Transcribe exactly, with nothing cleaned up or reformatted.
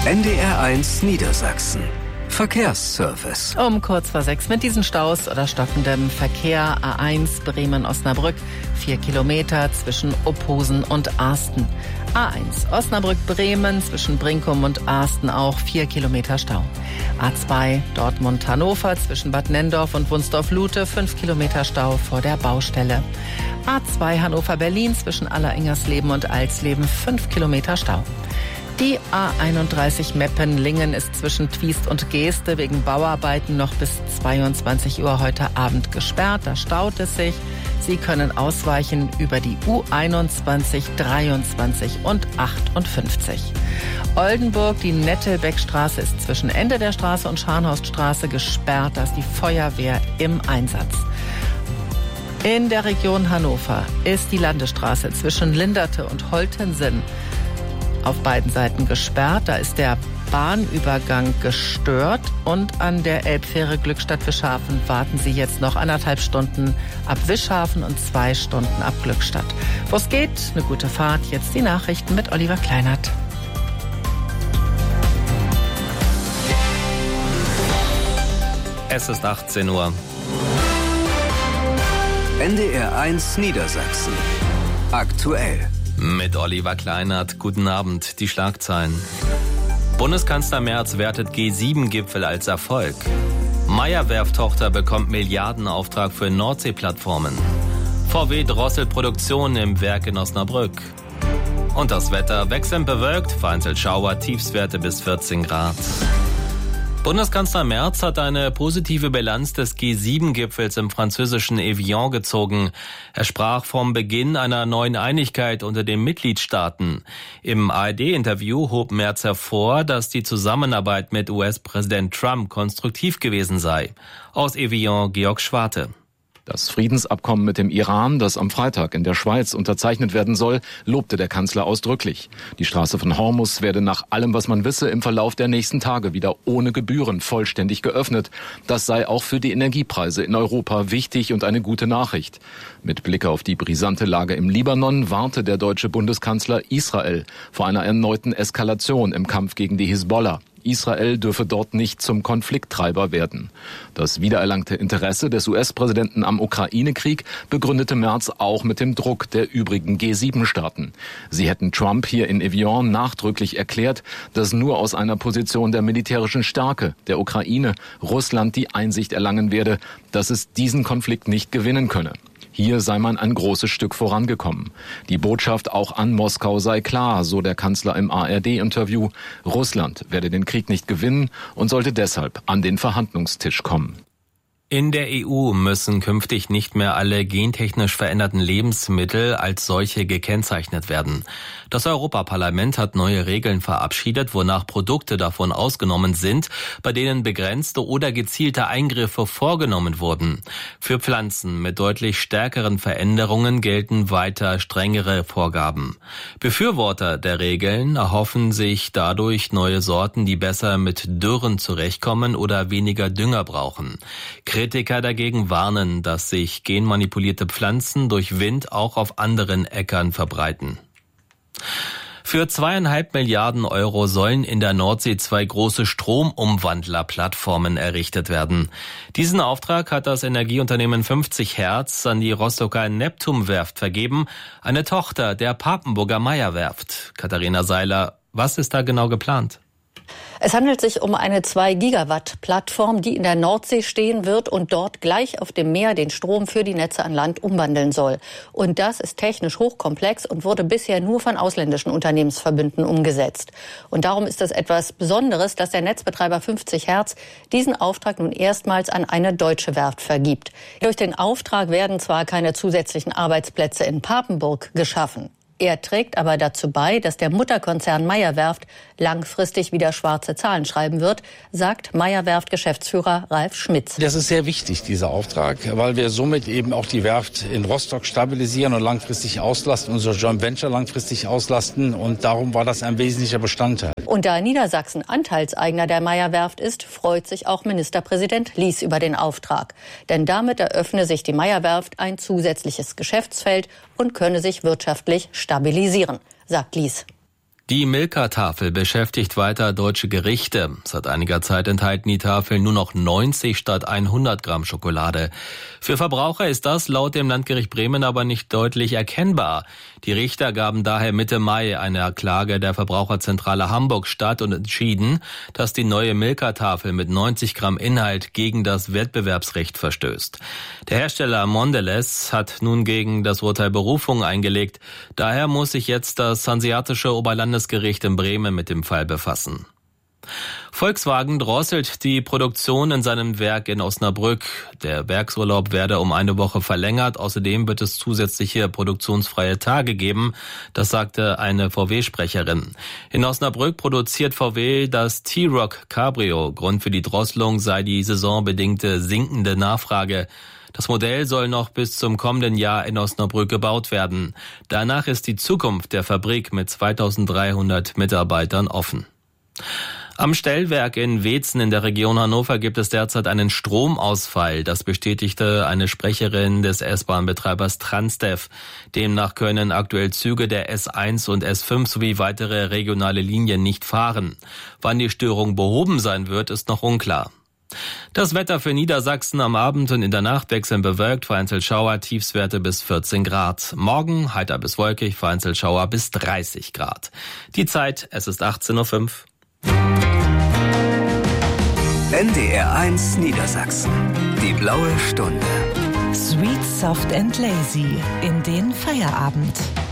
N D R eins Niedersachsen. Verkehrsservice. Um kurz vor sechs mit diesen Staus oder stockendem Verkehr. A eins Bremen-Osnabrück, vier Kilometer zwischen Opposen und Arsten. A eins Osnabrück-Bremen zwischen Brinkum und Arsten auch vier Kilometer Stau. A zwei Dortmund-Hannover zwischen Bad Nenndorf und Wunsdorf-Lute, fünf Kilometer Stau vor der Baustelle. A zwei Hannover-Berlin zwischen Allerengersleben und Alsleben, fünf Kilometer Stau. Die A einunddreißig Meppen-Lingen ist zwischen Twiest und Geeste wegen Bauarbeiten noch bis zweiundzwanzig Uhr heute Abend gesperrt. Da staut es sich. Sie können ausweichen über die U einundzwanzig, dreiundzwanzig und achtundfünfzig. Oldenburg, die Nettelbeckstraße ist zwischen Ende der Straße und Scharnhorststraße gesperrt. Da ist die Feuerwehr im Einsatz. In der Region Hannover ist die Landesstraße zwischen Linderte und Holtensen auf beiden Seiten gesperrt. Da ist der Bahnübergang gestört und an der Elbfähre Glückstadt-Wischhafen warten Sie jetzt noch anderthalb Stunden ab Wischhafen und zwei Stunden ab Glückstadt. Wo es geht, eine gute Fahrt. Jetzt die Nachrichten mit Oliver Kleinert. Es ist achtzehn Uhr. N D R eins Niedersachsen. Aktuell. Mit Oliver Kleinert. Guten Abend. Die Schlagzeilen. Bundeskanzler Merz wertet G sieben Gipfel als Erfolg. Meyer-Werft-Tochter bekommt Milliardenauftrag für Nordsee-Plattformen. V W drosselt Produktion im Werk in Osnabrück. Und das Wetter wechselnd bewölkt, vereinzelt Schauer, Tiefstwerte bis vierzehn Grad. Bundeskanzler Merz hat eine positive Bilanz des G sieben Gipfels im französischen Evian gezogen. Er sprach vom Beginn einer neuen Einigkeit unter den Mitgliedstaaten. Im A R D-Interview hob Merz hervor, dass die Zusammenarbeit mit U S-Präsident Trump konstruktiv gewesen sei. Aus Evian Georg Schwarte. Das Friedensabkommen mit dem Iran, das am Freitag in der Schweiz unterzeichnet werden soll, lobte der Kanzler ausdrücklich. Die Straße von Hormuz werde nach allem, was man wisse, im Verlauf der nächsten Tage wieder ohne Gebühren vollständig geöffnet. Das sei auch für die Energiepreise in Europa wichtig und eine gute Nachricht. Mit Blick auf die brisante Lage im Libanon warnte der deutsche Bundeskanzler Israel vor einer erneuten Eskalation im Kampf gegen die Hisbollah. Israel dürfe dort nicht zum Konflikttreiber werden. Das wiedererlangte Interesse des U S-Präsidenten am Ukraine-Krieg begründete Merz auch mit dem Druck der übrigen G sieben Staaten. Sie hätten Trump hier in Evian nachdrücklich erklärt, dass nur aus einer Position der militärischen Stärke der Ukraine Russland die Einsicht erlangen werde, dass es diesen Konflikt nicht gewinnen könne. Hier sei man ein großes Stück vorangekommen. Die Botschaft auch an Moskau sei klar, so der Kanzler im A R D-Interview. Russland werde den Krieg nicht gewinnen und sollte deshalb an den Verhandlungstisch kommen. In der E U müssen künftig nicht mehr alle gentechnisch veränderten Lebensmittel als solche gekennzeichnet werden. Das Europaparlament hat neue Regeln verabschiedet, wonach Produkte davon ausgenommen sind, bei denen begrenzte oder gezielte Eingriffe vorgenommen wurden. Für Pflanzen mit deutlich stärkeren Veränderungen gelten weiter strengere Vorgaben. Befürworter der Regeln erhoffen sich dadurch neue Sorten, die besser mit Dürren zurechtkommen oder weniger Dünger brauchen. Kritiker dagegen warnen, dass sich genmanipulierte Pflanzen durch Wind auch auf anderen Äckern verbreiten. Für zweieinhalb Milliarden Euro sollen in der Nordsee zwei große Stromumwandlerplattformen errichtet werden. Diesen Auftrag hat das Energieunternehmen fünfzig Hertz an die Rostocker Neptun-Werft vergeben, eine Tochter der Papenburger Meyer-Werft. Katharina Seiler, was ist da genau geplant? Es handelt sich um eine zwei Gigawatt Plattform, die in der Nordsee stehen wird und dort gleich auf dem Meer den Strom für die Netze an Land umwandeln soll. Und das ist technisch hochkomplex und wurde bisher nur von ausländischen Unternehmensverbünden umgesetzt. Und darum ist es etwas Besonderes, dass der Netzbetreiber fünfzig Hertz diesen Auftrag nun erstmals an eine deutsche Werft vergibt. Durch den Auftrag werden zwar keine zusätzlichen Arbeitsplätze in Papenburg geschaffen. Er trägt aber dazu bei, dass der Mutterkonzern Meyer-Werft langfristig wieder schwarze Zahlen schreiben wird, sagt Meyer-Werft-Geschäftsführer Ralf Schmitz. Das ist sehr wichtig, dieser Auftrag, weil wir somit eben auch die Werft in Rostock stabilisieren und langfristig auslasten, unser Joint Venture langfristig auslasten. Und darum war das ein wesentlicher Bestandteil. Und da Niedersachsen Anteilseigner der Meyer-Werft ist, freut sich auch Ministerpräsident Lies über den Auftrag. Denn damit eröffne sich die Meyer-Werft ein zusätzliches Geschäftsfeld und könne sich wirtschaftlich stabilisieren, sagt Lies. Die Milka-Tafel beschäftigt weiter deutsche Gerichte. Seit einiger Zeit enthalten die Tafeln nur noch neunzig statt hundert Gramm Schokolade. Für Verbraucher ist das laut dem Landgericht Bremen aber nicht deutlich erkennbar. Die Richter gaben daher Mitte Mai eine Klage der Verbraucherzentrale Hamburg statt und entschieden, dass die neue Milka-Tafel mit neunzig Gramm Inhalt gegen das Wettbewerbsrecht verstößt. Der Hersteller Mondelez hat nun gegen das Urteil Berufung eingelegt. Daher muss sich jetzt das Hanseatische Oberlandesgericht Das Gericht in Bremen mit dem Fall befassen. Volkswagen drosselt die Produktion in seinem Werk in Osnabrück. Der Werksurlaub werde um eine Woche verlängert. Außerdem wird es zusätzliche produktionsfreie Tage geben. Das sagte eine V W-Sprecherin. In Osnabrück produziert V W das T-Roc Cabrio. Grund für die Drosselung sei die saisonbedingte sinkende Nachfrage. Das Modell soll noch bis zum kommenden Jahr in Osnabrück gebaut werden. Danach ist die Zukunft der Fabrik mit zweitausenddreihundert Mitarbeitern offen. Am Stellwerk in Weetzen in der Region Hannover gibt es derzeit einen Stromausfall. Das bestätigte eine Sprecherin des S-Bahn-Betreibers Transdev. Demnach können aktuell Züge der S eins und S fünf sowie weitere regionale Linien nicht fahren. Wann die Störung behoben sein wird, ist noch unklar. Das Wetter für Niedersachsen: am Abend und in der Nacht wechselnd bewölkt, vereinzelt Schauer, Tiefstwerte bis vierzehn Grad. Morgen heiter bis wolkig, vereinzelt Schauer bis dreißig Grad. Die Zeit, es ist achtzehn Uhr fünf. N D R eins Niedersachsen. Die blaue Stunde. Sweet, soft and lazy in den Feierabend.